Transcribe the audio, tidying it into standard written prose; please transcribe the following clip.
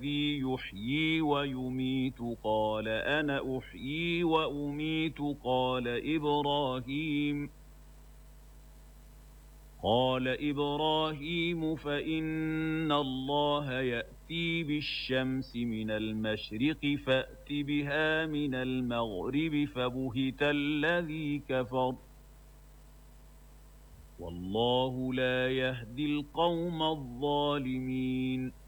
الذي يحيي ويميت قال أنا أحيي وأميت قال إبراهيم فإن الله يأتي بالشمس من المشرق فأت بها من المغرب فبهت الذي كفر والله لا يهدي القوم الظالمين.